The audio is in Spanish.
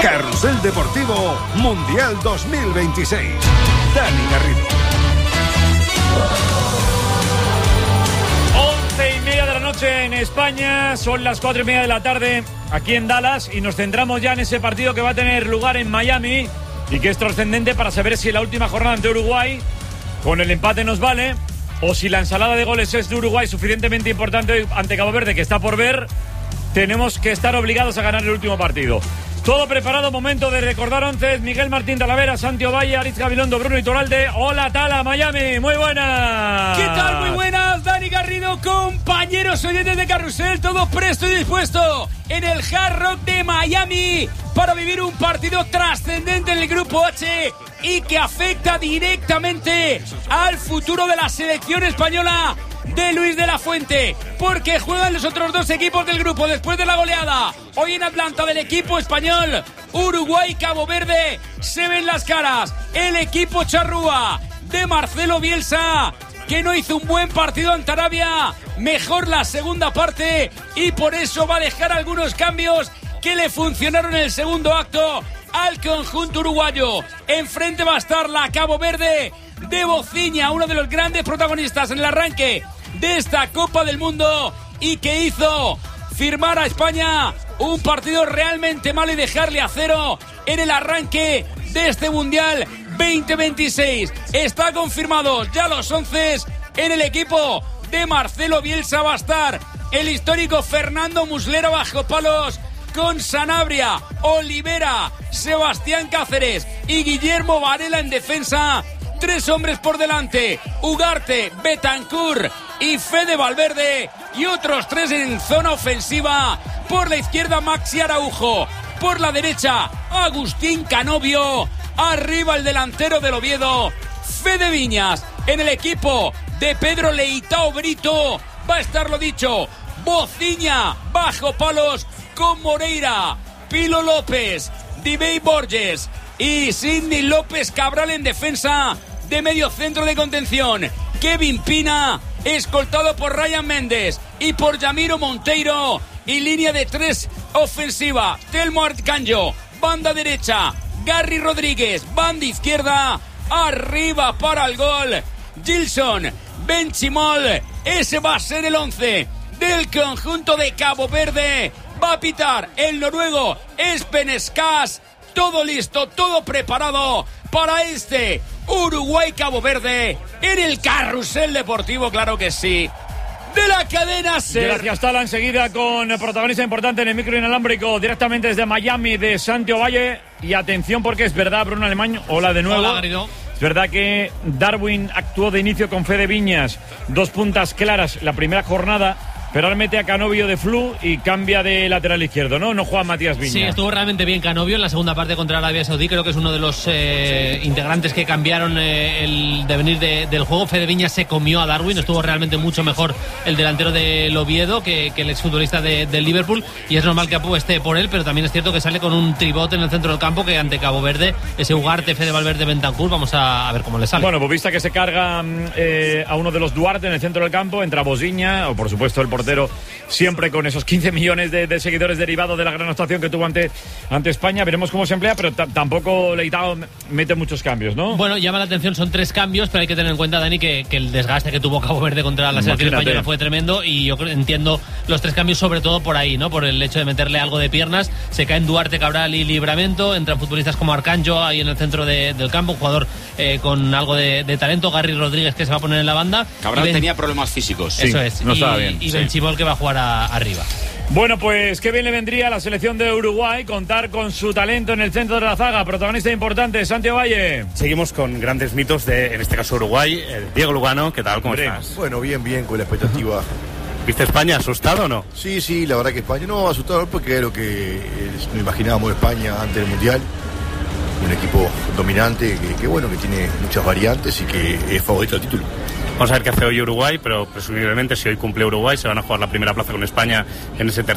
Carrusel Deportivo Mundial 2026. Dani Garrido. 11:30 de la noche en España, son las 4:30 de la tarde aquí en Dallas y nos centramos ya en ese partido que va a tener lugar en Miami y que es trascendente para saber si la última jornada ante Uruguay con el empate nos vale o si la ensalada de goles es de Uruguay suficientemente importante ante Cabo Verde, que está por ver. Tenemos que estar obligados a ganar el último partido. Todo preparado, momento de recordar 11. Miguel Martín Talavera, Santi Ovalle, Aritz Gabilondo, Bruno Iturralde. Hola Tala, Miami, muy buenas. ¿Qué tal? Muy buenas, Dani Garrido, compañeros oyentes de Carrusel, todos prestos y dispuestos en el Hard Rock de Miami para vivir un partido trascendente en el Grupo H y que afecta directamente al futuro de la selección española de Luis de la Fuente, porque juegan los otros dos equipos del grupo después de la goleada hoy en Atlanta del equipo español. Uruguay y Cabo Verde se ven las caras. El equipo charrúa de Marcelo Bielsa, que no hizo un buen partido ante Arabia, mejor la segunda parte y por eso va a dejar algunos cambios que le funcionaron en el segundo acto al conjunto uruguayo. Enfrente va a estar la Cabo Verde de Bociña, uno de los grandes protagonistas en el arranque de esta Copa del Mundo y que hizo firmar a España un partido realmente malo y dejarle a cero en el arranque de este Mundial 2026. Está confirmado ya los 11 en el equipo de Marcelo Bielsa. Va a estar el histórico Fernando Muslera bajo palos con Sanabria, Olivera, Sebastián Cáceres y Guillermo Varela en defensa. 3 hombres por delante: Ugarte, Betancur y Fede Valverde, y otros 3 en zona ofensiva. Por la izquierda Maxi Araujo, por la derecha Agustín Canovio, arriba el delantero del Oviedo Fede Viñas. En el equipo de Pedro Leitao Brito va a estar, lo dicho, Bociña bajo palos con Moreira, Pilo López, Dibey Borges y Sidney López Cabral en defensa de medio centro de contención. Kevin Pina, escoltado por Ryan Méndez y por Yamiro Monteiro, y línea de 3 ofensiva: Telmo Arcanjo, banda derecha, Garry Rodríguez, banda izquierda, arriba para el gol Gilson Benchimol. Ese va a ser el 11 del conjunto de Cabo Verde. Va a pitar el noruego Espen Skas. Todo listo, todo preparado para este Uruguay-Cabo Verde en el Carrusel Deportivo, claro que sí, de la cadena SER. Gracias, Tala. Enseguida con protagonista importante en el micro inalámbrico directamente desde Miami de Santi Ovalle. Y atención, porque es verdad, Bruno Alemán, hola de nuevo. Hola, Garrido. Es verdad que Darwin actuó de inicio con Fede Viñas, 2 puntas claras la primera jornada, pero ahora mete a Canovio de Flu y cambia de lateral izquierdo, ¿no? No juega Matías Viñas. Sí, estuvo realmente bien Canovio en la segunda parte contra Arabia Saudí. Creo que es uno de los integrantes que cambiaron el devenir del juego. Fede Viñas se comió a Darwin. Estuvo realmente mucho mejor el delantero del Oviedo que el exfutbolista del Liverpool. Y es normal que apueste por él, pero también es cierto que sale con un tribote en el centro del campo que ante Cabo Verde, ese Ugarte, Fede Valverde, Bentancur, vamos a ver cómo le sale. Bueno, pues vista que se carga a uno de los Duarte en el centro del campo, entra Bociña, o por supuesto el portero, siempre con esos 15 millones de seguidores derivados de la gran actuación que tuvo ante España. Veremos cómo se emplea, pero tampoco Leitao mete muchos cambios, ¿no? Bueno, llama la atención, son 3 cambios, pero hay que tener en cuenta, Dani, que el desgaste que tuvo Cabo Verde contra la selección española fue tremendo, y yo entiendo los 3 cambios sobre todo por ahí, ¿no? Por el hecho de meterle algo de piernas. Se caen Duarte, Cabral y Livramento, entran futbolistas como Arcanjo ahí en el centro del campo, un jugador con algo de talento. Garry Rodríguez, que se va a poner en la banda. Cabral tenía problemas físicos. Eso es. No estaba bien. Y Benchimol, que va a jugar arriba. Bueno, pues qué bien le vendría a la selección de Uruguay contar con su talento en el centro de la zaga. Protagonista importante, Santi Ovalle. Seguimos con grandes mitos en este caso Uruguay. Diego Lugano, ¿qué tal? ¿Cómo estás? Bueno, bien, con la expectativa. ¿Viste España asustado o no? Sí, la verdad que España no asustado, porque era lo que nos imaginábamos de España antes del Mundial. Un equipo dominante que bueno, que tiene muchas variantes y que es favorito al título. Vamos a ver qué hace hoy Uruguay, pero presumiblemente si hoy cumple Uruguay se van a jugar la primera plaza con España en ese tercer